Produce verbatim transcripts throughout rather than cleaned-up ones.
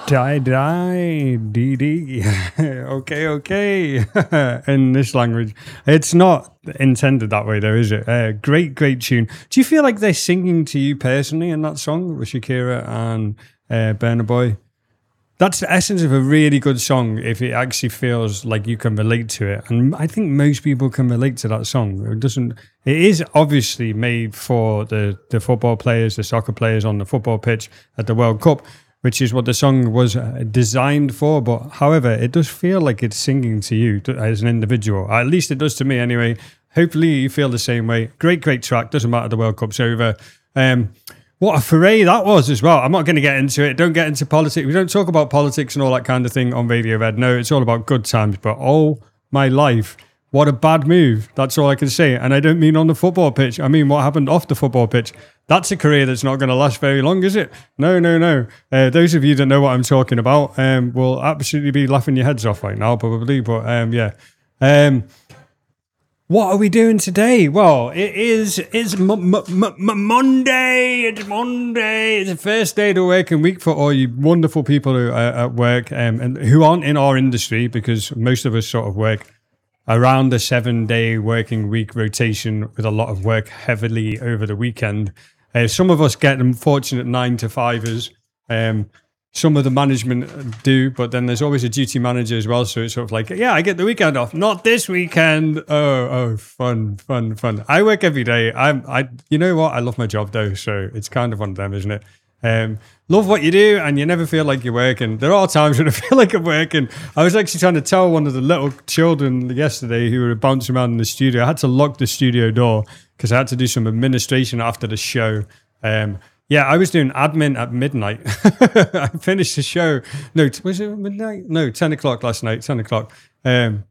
Die, die, D D. Okay, okay. In this language. It's not intended that way, though, is it? Uh, great, great tune. Do you feel like they're singing to you personally in that song with Shakira and uh, Burna Boy? That's the essence of a really good song if it actually feels like you can relate to it. And I think most people can relate to that song. It doesn't. It is obviously made for the, the football players, the soccer players on the football pitch at the World Cup, which is what the song was designed for. But however, it does feel like it's singing to you as an individual. At least it does to me anyway. Hopefully you feel the same way. Great, great track. Doesn't matter, the World Cup's over. Um, what a foray that was as well. I'm not going to get into it. Don't get into politics. We don't talk about politics and all that kind of thing on Radio Red. No, it's all about good times. But oh my life, what a bad move. That's all I can say. And I don't mean on the football pitch. I mean what happened off the football pitch. That's a career that's not going to last very long, is it? No, no, no. Uh, those of you that know what I'm talking about um, will absolutely be laughing your heads off right now, probably. But um, yeah. Um, what are we doing today? Well, it is it's m- m- m- m- Monday. It's Monday. It's the first day of the working week for all you wonderful people who are at work um, and who aren't in our industry, because most of us sort of work around the seven-day working week rotation with a lot of work heavily over the weekend. Uh, some of us get unfortunate nine to fivers. Um, some of the management do, but then there's always a duty manager as well. So it's sort of like, yeah, I get the weekend off. Not this weekend. Oh, oh, fun, fun, fun. I work every day. I'm, I, you know what? I love my job though, so it's kind of one of them, isn't it? Um, love what you do, and you never feel like you're working. There are times when I feel like I'm working. I was actually trying to tell one of the little children yesterday who were bouncing around in the studio. I had to lock the studio door because I had to do some administration after the show. Um, yeah, I was doing admin at midnight. I finished the show. No, was it midnight? No, ten o'clock last night. Ten o'clock. Um,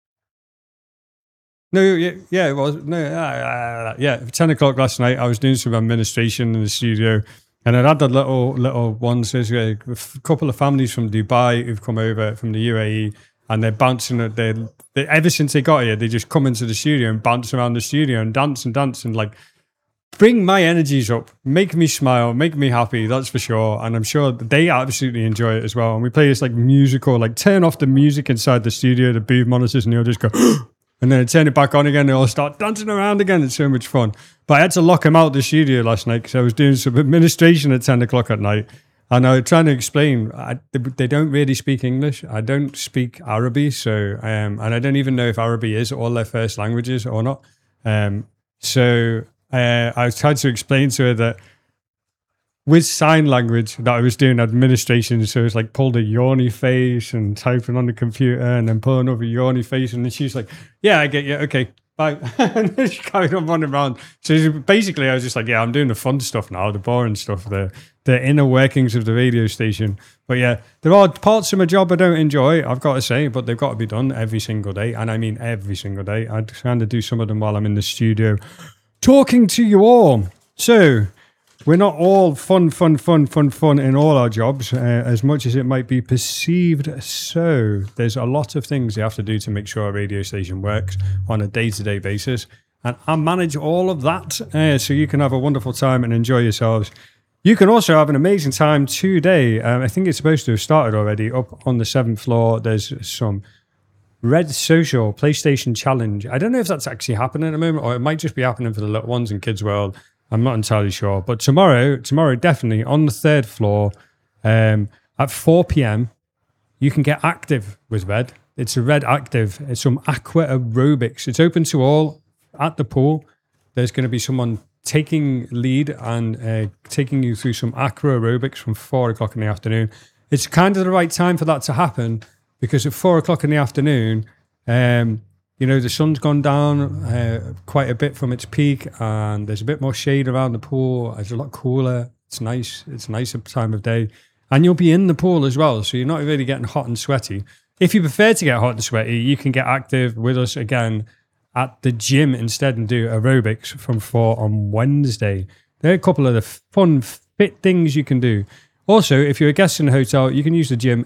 no, yeah, yeah, it was. No, uh, yeah, ten o'clock last night. I was doing some administration in the studio. And I had the little little ones. There's a couple of families from Dubai who've come over from the U A E, and they're bouncing. They they ever since they got here, they just come into the studio and bounce around the studio and dance and dance and like bring my energies up, make me smile, make me happy. That's for sure. And I'm sure they absolutely enjoy it as well. And we play this like musical, like turn off the music inside the studio, the booth monitors, and they'll just go. And then I turn it back on again, and they all start dancing around again. It's so much fun. But I had to lock them out the studio last night because I was doing some administration at ten o'clock at night. And I was trying to explain, I, they don't really speak English. I don't speak Arabic. So, um, and I don't even know if Arabic is all their first languages or not. Um, so uh, I was trying to explain to her that with sign language that I was doing administration, so it's like pulled a yawny face and typing on the computer and then pulling over a yawny face, and then she's like, yeah, I get you, okay, bye. And then she carried on running around. So basically I was just like, yeah, I'm doing the fun stuff now, the boring stuff, the, the inner workings of the radio station. But yeah, there are parts of my job I don't enjoy, I've got to say, but they've got to be done every single day. And I mean every single day. I kind of do some of them while I'm in the studio talking to you all. So we're not all fun, fun, fun, fun, fun in all our jobs, uh, as much as it might be perceived so. There's a lot of things you have to do to make sure a radio station works on a day-to-day basis. And I manage all of that, uh, so you can have a wonderful time and enjoy yourselves. You can also have an amazing time today. Um, I think it's supposed to have started already. Up on the seventh floor, there's some Red Social PlayStation Challenge. I don't know if that's actually happening at the moment, or it might just be happening for the little ones in Kids World. I'm not entirely sure, but tomorrow, tomorrow definitely on the third floor um, at four p.m. you can get active with Red. It's a Red Active. It's some aqua aerobics. It's open to all at the pool. There's going to be someone taking lead and uh, taking you through some aqua aerobics from four o'clock in the afternoon. It's kind of the right time for that to happen because at four o'clock in the afternoon, um, you know, the sun's gone down uh, quite a bit from its peak, and there's a bit more shade around the pool. It's a lot cooler. It's nice. It's a nicer time of day. And you'll be in the pool as well, so you're not really getting hot and sweaty. If you prefer to get hot and sweaty, you can get active with us again at the gym instead and do aerobics from four on Wednesday. There are a couple of the fun, fit things you can do. Also, if you're a guest in a hotel, you can use the gym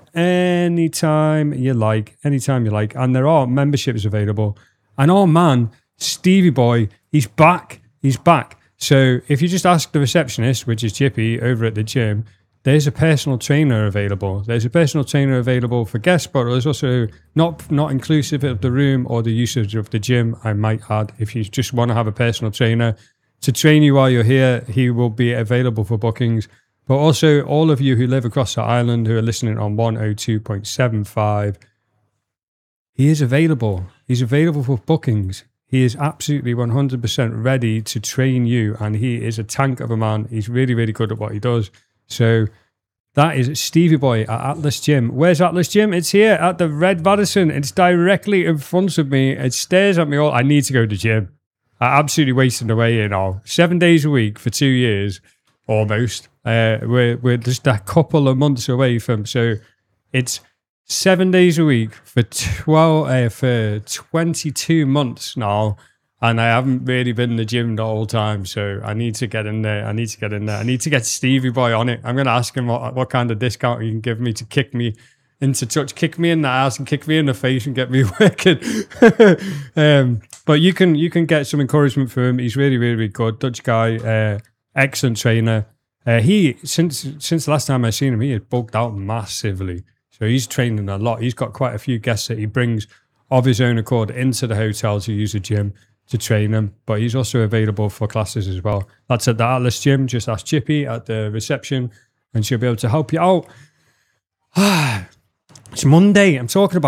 anytime you like, anytime you like. And there are memberships available. And oh man, Stevie Boy, he's back. He's back. So if you just ask the receptionist, which is Chippy, over at the gym, there's a personal trainer available. There's a personal trainer available for guests, but there's also not not inclusive of the room or the usage of the gym, I might add. If you just want to have a personal trainer to train you while you're here, he will be available for bookings. But also, all of you who live across the island who are listening on one oh two point seven five, he is available. He's available for bookings. He is absolutely one hundred percent ready to train you, and he is a tank of a man. He's really, really good at what he does. So that is Stevie Boy at Atlas Gym. Where's Atlas Gym? It's here at the Red Radisson. It's directly in front of me. It stares at me all. I need to go to the gym. I absolutely wasted away, you know. Seven days a week for two years, almost. Uh, we're, we're just a couple of months away from, so it's seven days a week for twelve, uh, for twenty-two months now. And I haven't really been in the gym the whole time, so I need to get in there. I need to get in there. I need to get Stevie Boy on it. I'm going to ask him what, what kind of discount he can give me to kick me into touch, kick me in the ass and kick me in the face and get me working. um, but you can you can get some encouragement from him. He's really, really, really good. Dutch guy, uh, excellent trainer. Uh, he, since since the last time I've seen him, he has bulked out massively. So he's training a lot. He's got quite a few guests that he brings of his own accord into the hotel to use the gym to train them, but he's also available for classes as well. That's at the Atlas Gym. Just ask Chippy at the reception and she'll be able to help you out. It's Monday. I'm talking about